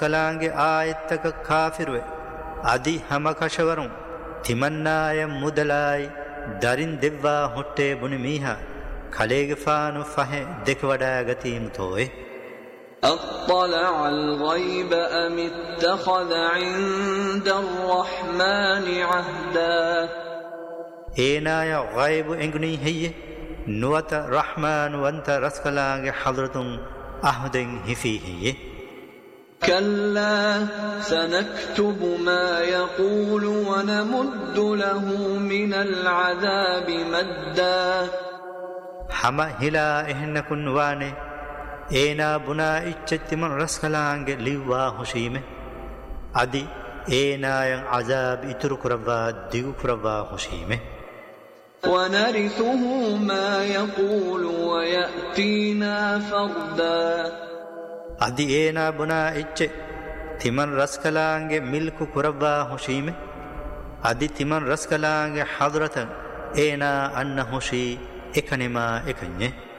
ಕಲಾಂಗೆ ಆಯತ್ತಕ ಕಾಫಿರುವೆ ಅದಿ ಹಮಕಶವರುಂ ತಿಮನ್ನಾಯ ಮುದಲಾಯಿ ದರಿನ್ ದೆವ್ವಾ ಹೊಟ್ಟೆ ಬುನಿ ಮೀಹ ಕಲೆಗೆ ಫಾನು ಫಹೆ ದೆಕವಡಾಗತೀಮ್ ತೋಯೆ أطلع الغيب أم اتخذ عند الرحمن عهدا ಏನಾಯ ಗೈಬು ಎಂಗುನಿ ಹೆಯ್ಯೆ ನುವತ ರಹ್ಮಾನ್ ವಂತ ರಸ್ಕಲಾಂಗೆ ಹದ್ರತುಂ ಅಹ್ದೆಂ ಹಿಫಿ ಹೆಯ್ಯೆ كلا سنكتب ما يقول ونمد له من العذاب مدا ಹಮ ಹಿಲಾ ಎಹನ್ನಕುನ್ ವಾನೆ ಏನಾ ಬುನಾ ಇಚ್ಚತ್ತಿಮನ್ ರಸ್ಕಲಾಂಗೆ ಲಿವ್ವಾ ಹುಶೀಮೆ ಅದಿ ಏನಾಯಂ ಅಜಾಬ್ ಇತುರು ಕುರವ್ವಾ ದಿಗು ಕುರವ್ವಾ ಹುಶೀಮೆ ونرثه ما يقول ويأتينا فردا ಅದಿ ಏನಾ ಬುನಾ ಇಚ್ಚೆ ತಿಮನ್ ರಸ್ಕಲಾಂಗೆ ಮಿಲ್ಕು ಕುರವ್ವಾ ಹುಶೀಮೆ ಅದಿ ತಿಮನ್ ರಸ್ಕಲಾಂಗೆ ಹದ್ರತ ಏನಾ ಅನ್ನ ಹುಶಿ ekane ma ekanye